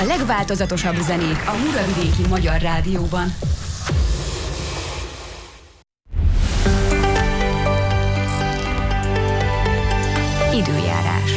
A legváltozatosabb zenék a Muravidéki Magyar Rádióban. Időjárás.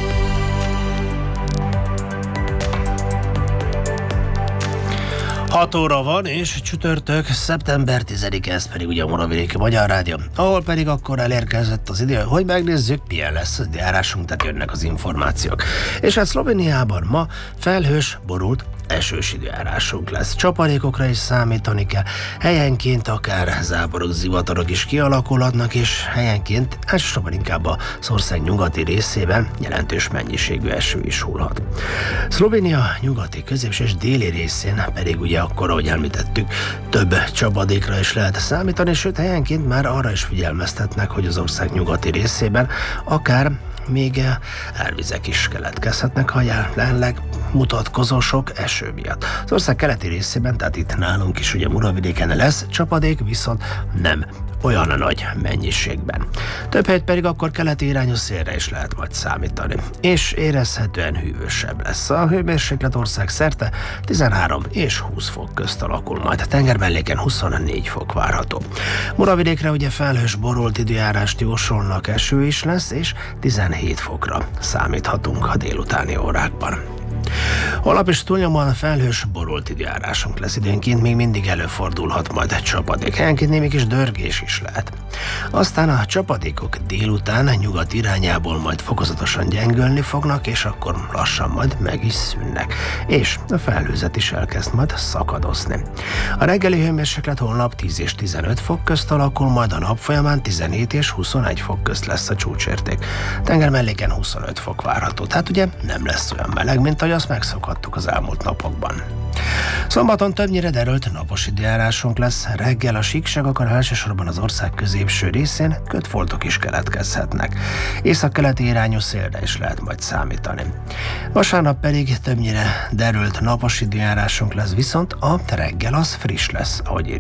Hat óra van, és csütörtök, szeptember 10-e, ez pedig ugye a Muravidéki Magyar Rádió, ahol pedig akkor elérkezett az idő, hogy megnézzük, milyen lesz az időjárásunk, tehát jönnek az információk. És hát Szlovéniában ma felhős, borult, esős időjárásunk lesz. Csapadékokra is számítani kell, helyenként akár záporok, zivatarok is kialakulhatnak, és helyenként, elsősorban inkább az ország nyugati részében jelentős mennyiségű eső is hullhat. Szlovénia nyugati, középső és déli részén pedig ugye akkor, ahogy említettük, több csapadékra is lehet számítani, sőt helyenként már arra is figyelmeztetnek, hogy az ország nyugati részében akár még árvizek is keletkezhetnek, ha jelenleg mutatkozó sok eső miatt. Az ország keleti részében, tehát itt nálunk is ugye Muravidéken lesz csapadék, viszont nem olyan nagy mennyiségben. Több helyet pedig akkor keleti irányú szélre is lehet majd számítani, és érezhetően hűvösebb lesz. A hőmérséklet ország szerte 13 és 20 fok közt alakul, majd a tengermelléken 24 fok várható. Muravidékre ugye felhős, borult időjárást jósolnak, eső is lesz, és 17 fokra számíthatunk a délutáni órákban. Holnap is túlnyomóan felhős, borult időjárásunk lesz, időnként még mindig előfordulhat majd egy csapadék, helyenként némi kis dörgés is lehet. Aztán a csapadékok délután nyugat irányából majd fokozatosan gyengülni fognak, és akkor lassan majd meg is szűnnek, és a felhőzet is elkezd majd szakadozni. A reggeli hőmérséklet holnap 10 és 15 fok közt alakul, majd a nap folyamán 17 és 21 fok közt lesz a csúcsérték. Tengermelléken 25 fok várható, tehát ugye nem lesz olyan meleg, mint ahogy azt megszokhattuk az elmúlt napokban. Szombaton többnyire derült napos időjárásunk lesz, reggel a síkságokon elsősorban az ország középső részén kötfoltok is keletkezhetnek. Északkeleti irányú szélre is lehet majd számítani. Vasárnap pedig többnyire derült napos időjárásunk lesz, viszont a reggel az friss lesz, ahogy